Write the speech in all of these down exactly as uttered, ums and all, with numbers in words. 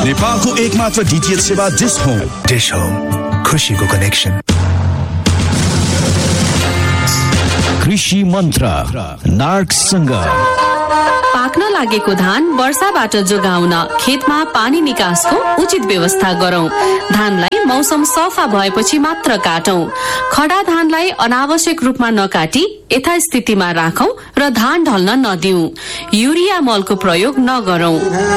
नेपालको एकमात्र डीटीएच सेवा डिश होम। डिश होम, खुशीको कनेक्सन। कृषि मन्त्र नार्कसँग। पाक्न लागेको धान वर्षाबाट जोगाउन खेतमा पानी निकासको उचित व्यवस्था गरौं। धानलाई मौसम सफा भएपछि मात्र काटौं। खडा धानलाई अनावश्यक रूपमा नकाटी यथास्थितिमा राखौं र धान ढल्न नदिऊ। युरिया मलको प्रयोग नगरौं।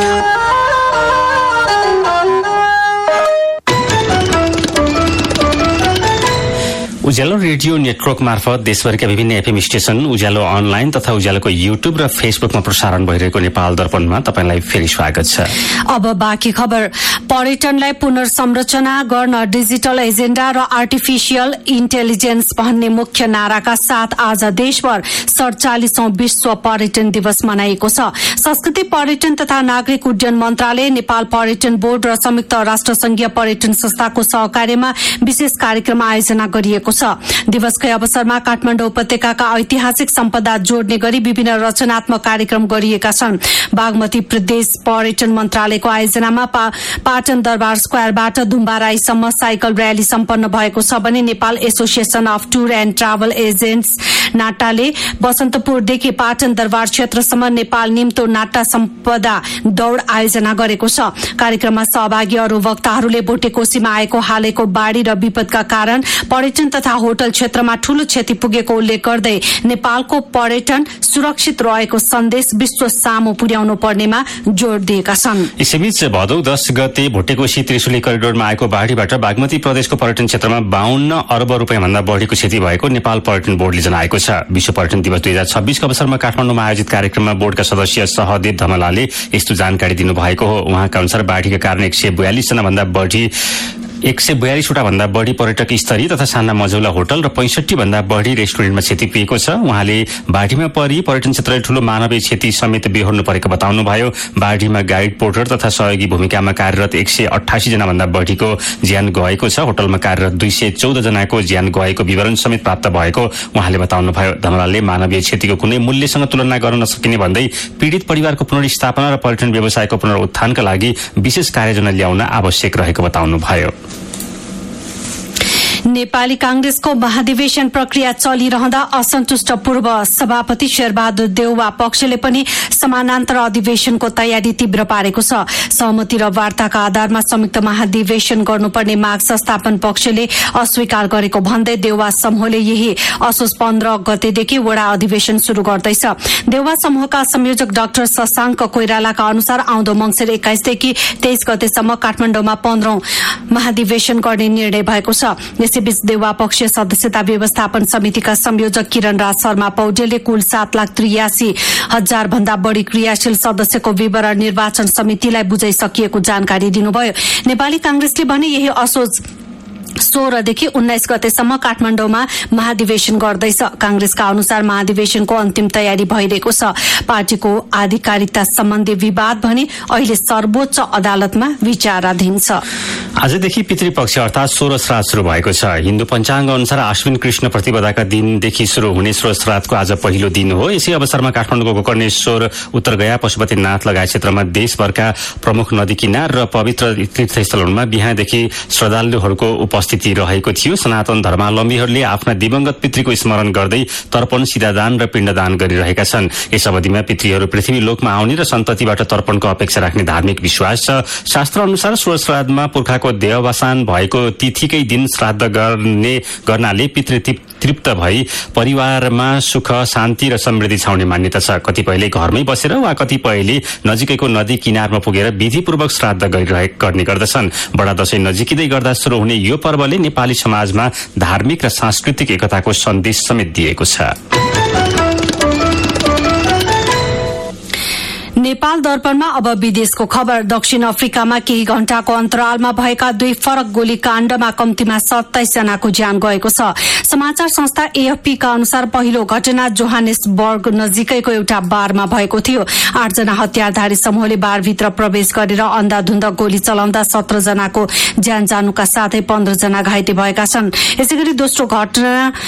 उज्यालो रेडियो नेटवर्क मार्फत देशभरका विभिन्न एफएम स्टेशन, उज्यालो अनलाइन तथा उज्यालोको युट्युब र फेसबुकमा प्रसारण भइरहेको नेपाल दर्पणमा तपाईलाई फेरि स्वागत छ। अब बाँकी खबर। पर्यटनलाई पुनर्संरचना गर्न डिजिटल एजेन्डा र आर्टिफिशियल इन्टेलिजेन्स भन्ने मुख्य नाराका साथ आज देशभर सडचालिसौं विश्व पर्यटन दिवस मनाइएको छ। संस्कृति, पर्यटन तथा नागरिक उड्डयन मन्त्रालय, नेपाल पर्यटन बोर्ड र संयुक्त राष्ट्र संघीय पर्यटन संस्थाको सहकार्यमा विशेष कार्यक्रम आयोजना गरिएको छ। दिवसकै अवसरमा काठमाडौँ उपत्यकाका ऐतिहासिक सम्पदा जोड्ने गरी विभिन्न रचनात्मक कार्यक्रम गरिएका छन्। बागमती प्रदेश पर्यटन मन्त्रालयको आयोजनामा पा, पाटन दरबार स्क्वायरबाट धुम्बाराईसम्म साइकल र्याली सम्पन्न भएको छ भने Nepal association of tour and travel agents नाटाले बसन्तपुरदेखि Patan Durbar क्षेत्रसम्म Nepal निम्तो नाटा सम्पदा दौड़ आयोजना गरेको छ। कार्यक्रममा सहभागी अरू वक्ताहरूले भुटेकोसीमा आएको हालैको बाढ़ी र विपदका कारण पर्यटन तथा होटल क्षेत्रमा ठूलो क्षति पुगेको उल्लेख गर्दै नेपालको पर्यटन सुरक्षित रहेको सन्देश विश्व सामु पुर्याउनु पर्नेमा जोड़ दिएका छन्। यसैबीच भदौ दस गते भुटेकोसी त्रिशुली करिडोरमा आएको बाढ़ीबाट बागमती प्रदेशको पर्यटन क्षेत्रमा बाहन्न अर्ब रुपियाँ भन्दा बढ़ीको क्षति भएको नेपाल पर्यटन बोर्डले जनाएको छ। विश्व पर्यटन दिवस दुई हजार छब्बीसको अवसरमा काठमाडौँमा आयोजित कार्यक्रममा बोर्डका सदस्य सहदेव धमलाले यस्तो जानकारी दिनुभएको हो। उहाँका अनुसार बाढ़ीका कारण एक सय बयालिस जना भन्दा बढ़ी एक सय बयालिसवटा भन्दा बढ़ी पर्यटक स्तरीय तथा साना मझौला होटल र पैंसठी भन्दा बढ़ी रेस्टुरेन्टमा क्षति पुगेको छ। उहाँले बाढ़ीमा परि पर्यटन क्षेत्रले ठूलो मानवीय क्षति समेत बेहोर्नु परेको बताउनुभयो। बाढ़ीमा गाइड, पोर्टर तथा सहयोगी भूमिकामा कार्यरत एक सय अठासी जना भन्दा बढ़ीको ज्यान गएको छ। होटलमा कार्यरत दुई सय चौध जनाको ज्यान गएको विवरण समेत प्राप्त भएको उहाँले बताउनुभयो। धमलाले मानवीय क्षतिको कुनै मूल्यसँग तुलना गर्न नसकिने भन्दै पीड़ित परिवारको पुनर्स्थापना र पर्यटन व्यवसायको पुनरुत्थानका लागि विशेष कार्ययोजना ल्याउन आवश्यक रहेको बताउनुभयो। नेपाली कांग्रेसको महाधिवेशन प्रक्रिया चलिरहँदा असन्तुष्ट पूर्व सभापति शेरबहादुर देउवा पक्षले पनि समानान्तर अधिवेशनको तयारी तीव्र पारेको छ। सहमति र वार्ताका आधारमा संयुक्त महाधिवेशन गर्नुपर्ने माग संस्थापन पक्षले अस्वीकार गरेको भन्दै देउवा समूहले यही असोज पन्ध्र गतेदेखि वडा अधिवेशन शुरू गर्दैछ। देउवा समूहका संयोजक डाक्टर शशाङ्क कोइरालाका अनुसार आउँदो मंसिर एक्काइसदेखि तेइस गतेसम्म काठमाडौँमा पन्ध्रौं महाधिवेशन गर्ने निर्णय भएको छ। यसैबीच देउवा पक्षीय सदस्यता व्यवस्थापन समितिका संयोजक किरण राज शर्मा पौडेलले कुल सात लाख त्रियासी हजार भन्दा बढ़ी क्रियाशील सदस्यको विवरण निर्वाचन समितिलाई बुझाइसकिएको जानकारी दिनुभयो। नेपाली कांग्रेसले भने यही असोज सोह्रदेखि उन्नाइस गतेसम्म काठमाडौँमा महाधिवेशन गर्दैछ। कांग्रेसका अनुसार महाधिवेशनको अन्तिम तयारी भइरहेको छ। पार्टीको आधिकारिकता सम्बन्धी विवाद भने अहिले सर्वोच्च अदालतमा विचाराधीन छ। आजदेखि पितृपक्ष अर्थात सोह्र श्राद्ध शुरू भएको छ। हिन्दू पञ्चाङ्ग अनुसार आश्विन कृष्ण प्रतिपदाका दिनदेखि शुरू हुने सोह्र श्राद्धको आज पहिलो दिन हो। यसै अवसरमा काठमाडौँको गोकर्णेश्वर, उत्तरगया, पशुपतिनाथ लगायत क्षेत्रमा देशभरका प्रमुख नदी किनार र पवित्र तीर्थस्थलहरूमा बिहानदेखि श्रद्धालुहरूको उपस्थिति रहेको थियो। सनातन धर्मावलम्बीहरूले आफ्ना दिवंगत पितृको स्मरण गर्दै तर्पण, सिधादान र पिण्डदान गरिरहेका छन्। यस अवधिमा पितृहरू पृथ्वी लोकमा आउने र सन्ततिबाट तर्पणको अपेक्षा राख्ने धार्मिक विश्वास छ। शास्त्र अनुसार सोह्र श्राद्धमा पुर्खाको देहावसान भएको तिथिकै दिन श्राद्ध गर्ने गर्नाले पितृ तृप्त भई परिवारमा सुख, शान्ति र समृद्धि छाउने मान्यता छ। कतिपयले घरमै बसेर वा कतिपयले नजिकैको नदी किनारमा पुगेर विधिपूर्वक श्राद्ध गरिरहे गर्ने गर्दछन्। बडा दशैं नजिकिँदै गर्दा शुरू हुने यो पर्वले नेपाली समाजमा धार्मिक र सांस्कृतिक एकताको सन्देश समेत दिएको छ। नेपाल दर्पणमा अब विदेशको खबर। दक्षिण अफ्रिकामा केही घण्टाको अन्तरालमा भएका दुई फरक गोलीकाण्डमा कम्तीमा सत्ताइस जनाको ज्यान गएको छ। समाचार संस्था एएफपी का अनुसार पहिलो घटना जोहानेसबर्ग नजिकैको एउटा बारमा भएको थियो। आठजना हतियारधारी समूहले बारभित्र प्रवेश गरेर अन्धाधुन्द गोली चलाउँदा सत्र जनाको ज्यान जानुका साथै पन्ध्र जना घाइते भएका छन्। यसैगरी दोस्रो घटना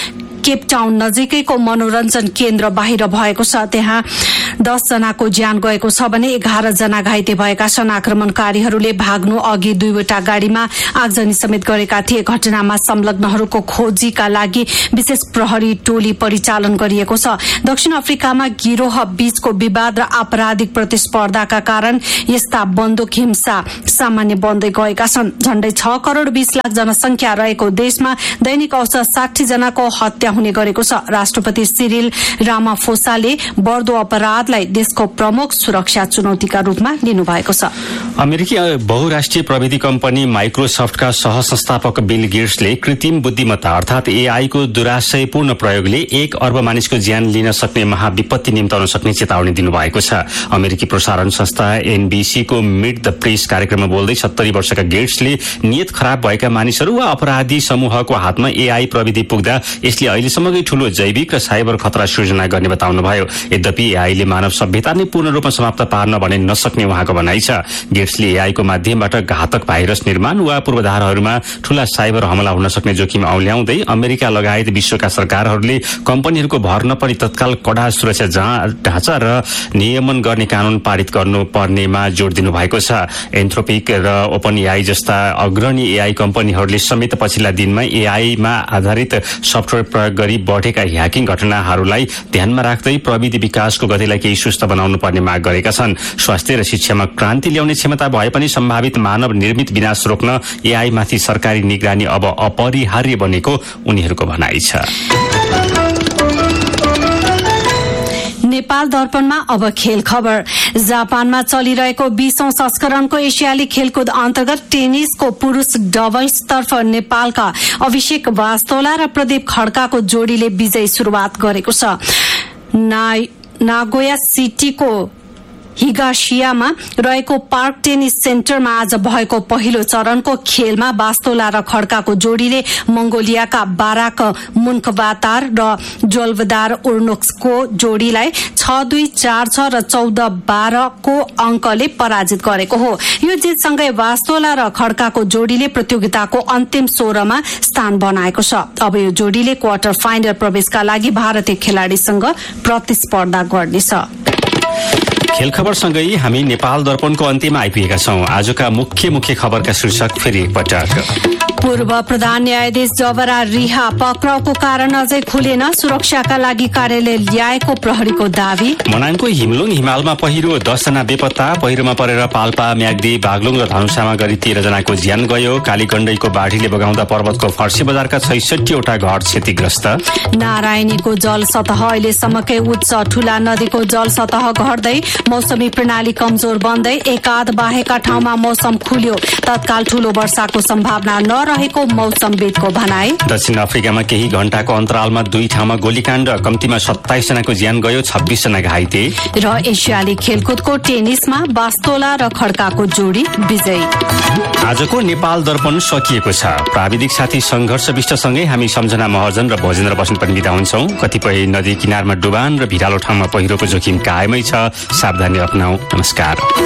केप टाउन नजिकैको मनोरञ्जन केन्द्र बाहिर भएको छ। त्यहाँ दस जनाको ज्यान गएको छ भने एघार जना घाइते भएका छन्। आक्रमणकारीहरूले भाग्नु अघि दुईवटा गाड़ीमा आगजनी समेत गरेका थिए। घटनामा संलग्नहरूको खोजीका लागि विशेष प्रहरी टोली परिचालन गरिएको छ। दक्षिण अफ्रिकामा गिरोह बीचको विवाद र आपराधिक प्रतिस्पर्धाका कारण यस्ता बन्दुक हिंसा सामान्य बन्दै गएका छन्। झण्डै छ करोड़ बीस लाख जनसंख्या रहेको देशमा दैनिक औसत साठी जनाको हत्या हुने गरेको छ। राष्ट्रपति सिरिल रामाफोसाले बढ्दो अपराधलाई देशको प्रमुख सुरक्षा चुनौतीका रूपमा लिनुभएको छ। अमेरिकी बहुराष्ट्रिय प्रविधि कम्पनी माइक्रोसफ्टका सहसंस्थापक बिल गेट्सले कृत्रिम बुद्धिमत्ता अर्थात एआई को दुराशयपूर्ण प्रयोगले एक अर्ब मानिसको ज्यान लिन सक्ने महाविपत्ति निम्ताउन सक्ने चेतावनी दिनुभएको छ। अमेरिकी प्रसारण संस्था एनबीसी को मिट द प्रेस कार्यक्रममा बोल्दै सत्तरी वर्षका गेट्सले नियत खराब भएका मानिसहरू वा अपराधी समूहको हातमा एआई प्रविधि पुग्दा यसले अहिलेसम्मकै ठूलो जैविक र साइबर खतरा सृजना गर्ने बताउनुभयो। यद्यपि एआईले मानव सभ्यता नै पूर्ण रूपमा समाप्त पार्न भने नसक्ने उहाँको भनाइ छ। गेट्सले एआईको माध्यमबाट घातक भाइरस निर्माण वा पूर्वाधारहरूमा ठूला साइबर हमला हुन सक्ने जोखिम औल्याउँदै अमेरिका लगायत विश्वका सरकारहरूले कम्पनीहरूको भर नपरी तत्काल कड़ा सुरक्षा ढाँचा र नियमन गर्ने कानून पारित गर्नुपर्नेमा जोड़ दिनु भएको छ। एन्थ्रोपिक र ओपन एआई जस्ता अग्रणी एआई कम्पनीहरूले समेत पछिल्ला दिनमा एआईमा आधारित सफ्टवेयर प्रयोग गरी बढेका ह्याकिङ घटनाहरूलाई ध्यानमा राख्दै प्रविधि विकासको गतिलाई केही सुस्त बनाउनु पर्ने माग गरेका छन्। स्वास्थ्य र शिक्षामा क्रान्ति ल्याउने क्षमता भए पनि सम्भावित मानव निर्मित विनाश रोक्न एआई माथि सरकारी निगरानी अब अपरिहार्य बनेको उनीहरूको भनाइ छ। नेपाल दर्पणमा अब खेल खबर। जापानमा चलिरहेको बीसौं संस्करणको एसियाली खेलकुद अन्तर्गत टेनिसको पुरूष डबल्सतर्फ नेपालका अभिषेक वास्तोला र प्रदीप खड्काको जोडीले विजयी शुरूआत गरेको छ। नागोया सिटीको हिगाशियामा रहेको पार्क टेनिस सेन्टरमा आज भएको पहिलो चरणको खेलमा बास्तोला र खड्काको जोडीले मंगोलियाका बाराक मुन्कबातार र जोल्बदार उर्नुक्सको जोडीलाई छ दुई चार छ र चौध बाह्रको अंकले पराजित गरेको हो। यो जितसँगै बास्तोला र खड्काको जोडीले प्रतियोगिताको अन्तिम सोह्रमा स्थान बनाएको छ। अब यो जोडीले क्वार्टर फाइनल प्रवेशका लागि भारतीय खेलाड़ीसँग प्रतिस्पर्धा गर्नेछ। खेल खबरसँगै हामी नेपाल दर्पणको अन्त्यमा आइपुगेका छौं। आजका मुख्य मुख्य खबरका शीर्षक फेरि एकपटक। पूर्व प्रधान न्यायाधीश जबरा रिहा पक्राउको कारण अझै खुलेन, सुरक्षाका लागि कार्यालय ल्याएको प्रहरीको दावी। मनाङको हिमलुङ हिमालमा पहिरो, दसजना बेपत्ता, पहिरोमा परेर पाल्पा, म्याग्दी, बागलुङ र धनुषामा गरी तेह्र जनाको ज्यान गयो। कालीगण्डईको बाढीले बगाउँदा पर्वतको फर्सी बजारका छैसठीवटा घर क्षतिग्रस्त। नारायणीको जल सतह अहिलेसम्मकै उच्च, ठूला नदीको जल सतह घट्दै, मौसमी प्रणाली कमजोर बन्दै, एकाध बाहेका ठाउँमा मौसम खुल्यो, तत्काल ठूलो वर्षाको सम्भावना नरहेको मौसमविदको भनाई। दक्षिण अफ्रिकामा केही घण्टाको अन्तरालमा दुई ठाउँमा गोलीकाण्ड, कम्तीमा सत्ताइस जनाको ज्यान गयो, छब्बीस जना घाइते। र एसियाली खेलकुदको टेनिसमा बास्तोला र खड्काको जोडी विजयी। आजको नेपाल दर्पण सकिएको छ। प्राविधिक साथी संघर्ष विष्टसँगै हामी सम्झना महर्जन र भोजेन्द्र बस्नेत पनि बिदा हुन्छौं। कतिपय नदी किनारमा डुबान र भिरालो ठाउँमा पहिरोको जोखिम कायमै छ, सावधानी अपनाऊ। नमस्कार।